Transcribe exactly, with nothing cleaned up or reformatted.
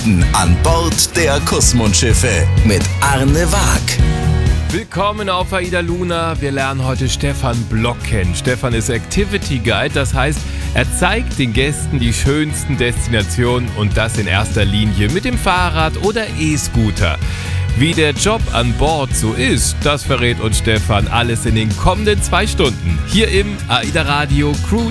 Stunden an Bord der Kussmund-Schiffe mit Arne Waag. Willkommen auf AIDA Luna. Wir lernen heute Stefan Block kennen. Stefan ist Activity Guide, das heißt, er zeigt den Gästen die schönsten Destinationen und das in erster Linie mit dem Fahrrad oder E-Scooter. Wie der Job an Bord so ist, das verrät uns Stefan alles in den kommenden zwei Stunden. Hier im AIDA Radio Crew